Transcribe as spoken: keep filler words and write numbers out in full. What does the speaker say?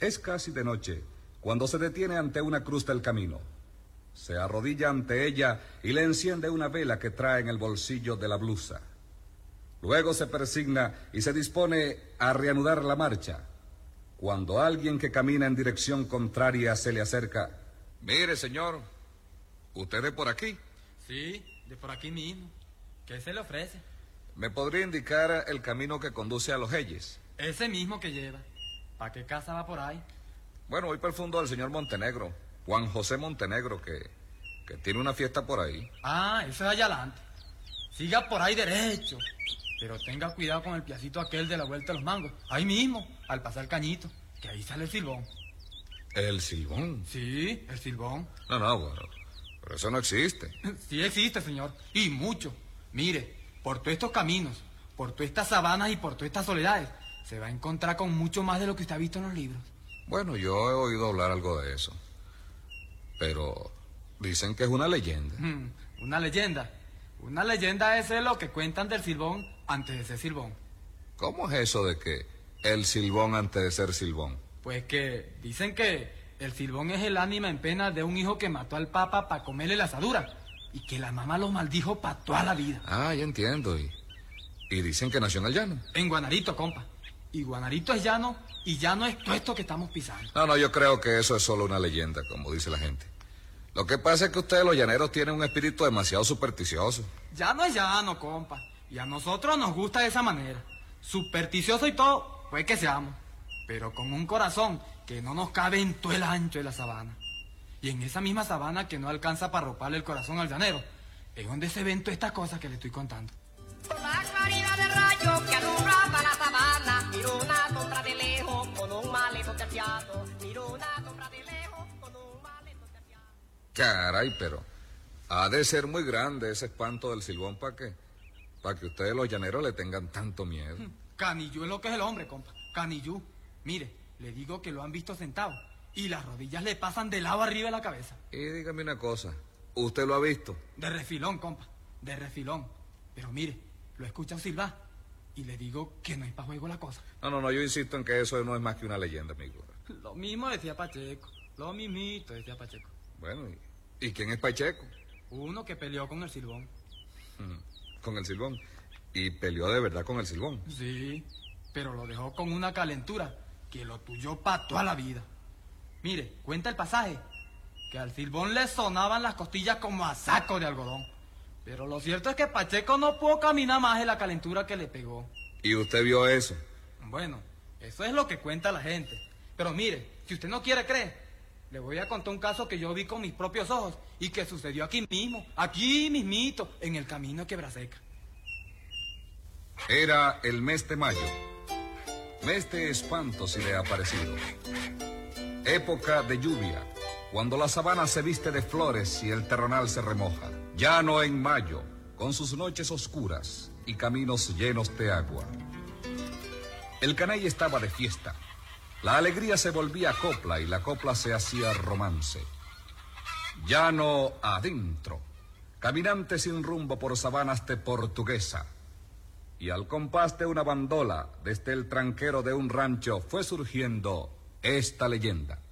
Es casi de noche cuando se detiene ante una cruz del camino. Se arrodilla ante ella y le enciende una vela que trae en el bolsillo de la blusa. Luego se persigna y se dispone a reanudar la marcha, cuando alguien que camina en dirección contraria se le acerca. Mire, señor, ¿usted de por aquí? Sí, de por aquí mismo. ¿Qué se le ofrece? ¿Me podría indicar el camino que conduce a Los Heyes? Ese mismo que lleva. ¿Para qué casa va por ahí? Bueno, voy para el fondo del señor Montenegro, Juan José Montenegro, que, que tiene una fiesta por ahí. Ah, eso es allá adelante. Siga por ahí derecho. Pero tenga cuidado con el piacito aquel de la Vuelta de los Mangos. Ahí mismo, al pasar el cañito, que ahí sale el silbón. ¿El silbón? Sí, el silbón. No, no, bueno, pero eso no existe. Sí existe, señor, y mucho. Mire, por todos estos caminos, por todas estas sabanas y por todas estas soledades, se va a encontrar con mucho más de lo que usted ha visto en los libros. Bueno, yo he oído hablar algo de eso. Pero dicen que es una leyenda. Mm, una leyenda. Una leyenda es lo que cuentan del silbón antes de ser silbón. ¿Cómo es eso de que el silbón antes de ser silbón? Pues que dicen que el silbón es el ánima en pena de un hijo que mató al papa para comerle la asadura y que la mamá lo maldijo para toda la vida. Ah, ya entiendo. Y, y dicen que nació en el llano. En Guanarito, compa. Y Guanarito es llano y llano es todo esto que estamos pisando. No, no, yo creo que eso es solo una leyenda, como dice la gente. Lo que pasa es que ustedes los llaneros tienen un espíritu demasiado supersticioso. Llano es llano, compa. Y a nosotros nos gusta de esa manera. Supersticioso y todo, pues que seamos. Pero con un corazón que no nos cabe en todo el ancho de la sabana. Y en esa misma sabana que no alcanza para roparle el corazón al llanero, es donde se ven todas estas cosas que le estoy contando. Por la claridad del rayo que alumbraba la sabana, miró una sombra de lejos con un maleto terciado. Miró una sombra de lejos con un maleto terciado. Caray, pero ha de ser muy grande ese espanto del silbón para que, para que ustedes los llaneros le tengan tanto miedo. Canillú es lo que es el hombre, compa. Canillú. Mire, le digo que lo han visto sentado y las rodillas le pasan de lado arriba de la cabeza. Y dígame una cosa, ¿usted lo ha visto? De refilón, compa, de refilón. Pero mire, lo escuchan silbar y le digo que no es para juego la cosa. No, no, no, yo insisto en que eso no es más que una leyenda, amigo. Lo mismo decía Pacheco, lo mismito decía Pacheco. Bueno, ¿y, ¿y quién es Pacheco? Uno que peleó con el silbón. Mm, ¿con el silbón? ¿Y peleó de verdad con el silbón? Sí, pero lo dejó con una calentura que lo tuyó para toda la vida. Mire, cuenta el pasaje, que al silbón le sonaban las costillas como a saco de algodón. Pero lo cierto es que Pacheco no pudo caminar más de la calentura que le pegó. ¿Y usted vio eso? Bueno, eso es lo que cuenta la gente. Pero mire, si usted no quiere creer, le voy a contar un caso que yo vi con mis propios ojos y que sucedió aquí mismo, aquí mismito, en el camino de Quebraseca. Era el mes de mayo, mes de espanto si le ha parecido. Época de lluvia, cuando la sabana se viste de flores y el terronal se remoja. Llano en mayo, con sus noches oscuras y caminos llenos de agua. El caney estaba de fiesta. La alegría se volvía copla y la copla se hacía romance. Llano adentro, caminante sin rumbo por sabanas de Portuguesa. Y al compás de una bandola, desde el tranquero de un rancho, fue surgiendo esta leyenda.